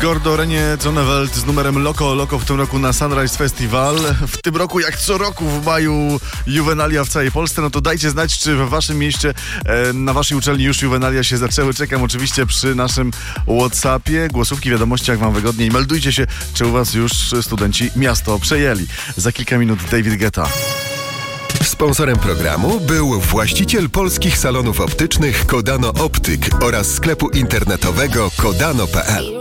Gordo Renie Zonneveld z numerem Loco w tym roku na Sunrise Festival. W tym roku, jak co roku w maju, juwenalia w całej Polsce. No to dajcie znać, czy w waszym mieście, na waszej uczelni już juwenalia się zaczęły. Czekam oczywiście przy naszym WhatsAppie. Głosówki, wiadomości, jak wam wygodniej. Meldujcie się, czy u was już studenci miasto przejęli. Za kilka minut David Guetta. Sponsorem programu był właściciel polskich salonów optycznych Kodano Optyk oraz sklepu internetowego kodano.pl.